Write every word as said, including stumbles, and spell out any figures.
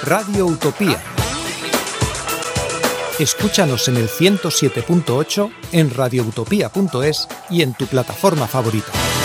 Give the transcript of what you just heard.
Radio Utopía. Escúchanos en el ciento siete punto ocho, en radioutopía punto es y en tu plataforma favorita.